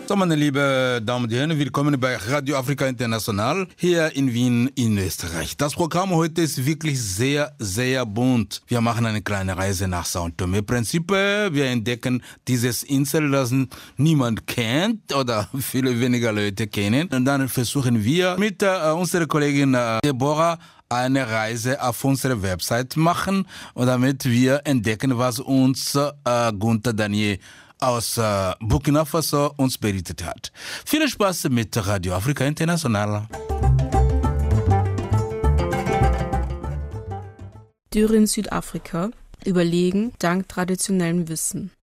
So, meine lieben Damen und Herren, willkommen bei Radio Afrika International hier in Wien in Österreich. Das Programm heute ist wirklich sehr, sehr bunt. Wir machen eine kleine Reise nach São Tomé und Príncipe. Wir entdecken dieses Insel, das niemand kennt oder viele weniger Leute kennen. Und dann versuchen wir mit unserer Kollegin Deborah eine Reise auf unsere Website machen und damit wir entdecken, was uns Gunther Daniel aus Burkina Faso uns berichtet hat. Viel Spaß mit Radio Afrika International. Dürre in Südafrika überlegen dank traditionellem Wissen.